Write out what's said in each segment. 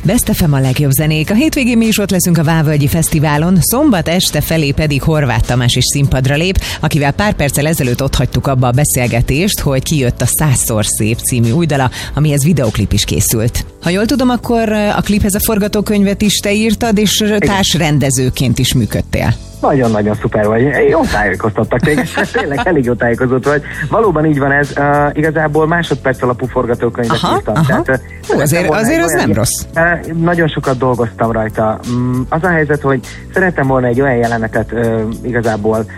Best FM a legjobb zenék. A hétvégén mi is ott leszünk a Vávölgyi Fesztiválon, szombat este felé pedig Horváth Tamás is színpadra lép, akivel pár perccel ezelőtt ott hagytuk abba a beszélgetést, hogy kijött a 100-szor szép című új dala, amihez videoklip is készült. Ha jól tudom, akkor a kliphez a forgatókönyvet is te írtad, és társrendezőként is működtél. Nagyon-nagyon szuper vagy. Jó tájékoztattak téged, tényleg elég jó tájékozott vagy. Valóban így van ez, igazából másodperc alapú forgatókönyvet írtam. Tehát, azért az nem rossz. Nagyon sokat dolgoztam rajta. Az a helyzet, hogy szerettem volna egy olyan jelenetet igazából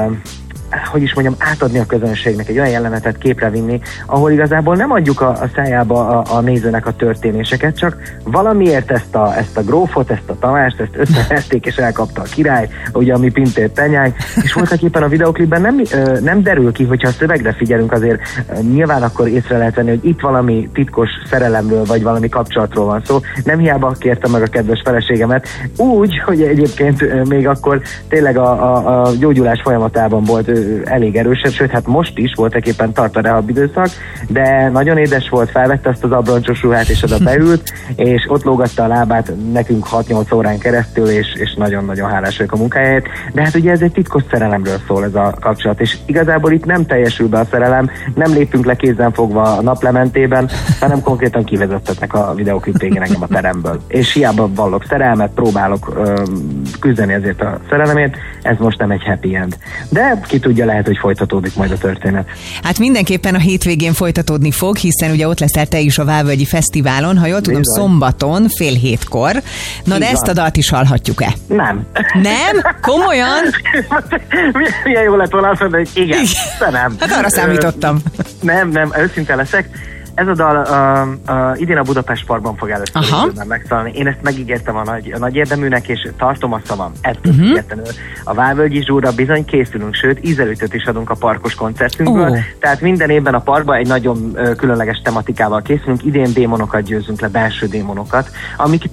hogy is mondjam, átadni a közönségnek, egy olyan jelenetet képre vinni, ahol igazából nem adjuk a szájába a nézőnek a történéseket, csak valamiért ezt a grófot, ezt a Tamást, ezt összevették és elkapta a király, ugye a mi Pintér Tenyány, és voltak éppen a videoklipben nem derül ki, hogyha a szövegre figyelünk, azért nyilván akkor észre lehet venni, hogy itt valami titkos szerelemről, vagy valami kapcsolatról van szó. Nem hiába kértem meg a kedves feleségemet, úgy, hogy egyébként még akkor tényleg a gyógyulás folyamatában volt elég erősebb, sőt, hát most is voltak éppen tart a rehab időszak, de nagyon édes volt, felvette azt az abroncsos ruhát, és oda beült, és ott lógatta a lábát nekünk 6-8 órán keresztül, és nagyon-nagyon hálás vagyok a munkájáért. De hát ugye ez egy titkos szerelemről szól ez a kapcsolat, és igazából itt nem teljesül be a szerelem, nem lépünk le kézzel fogva a naplementében, hanem konkrétan kivezettetnek a videoklip végén engem a teremből. És hiába vallok szerelmet, próbálok küzdeni ezért a szerelemért, ez most nem egy happy end. De ki tudja, lehet, hogy folytatódik majd a történet. Hát mindenképpen a hétvégén folytatódni fog, hiszen ugye ott leszel te is a Vávölgyi Fesztiválon, ha jól tudom, szombaton, 6:30. Na, de ezt a dalt is hallhatjuk-e? Nem. Nem? Komolyan? Milyen jó lett volna azt mondani, hogy igen, de nem. Hát arra számítottam. Nem, őszinte leszek. Ez a dal idén a Budapest Parkban fog először megszólalni. Én ezt megígértem a nagy érdeműnek, és tartom a szavam. Ettől függetlenül a Vávölgyi Zsúra bizony készülünk, sőt ízelőtöt is adunk a parkos koncertünkből. Tehát minden évben a parkban egy nagyon különleges tematikával készülünk. Idén démonokat győzünk le, belső démonokat, amik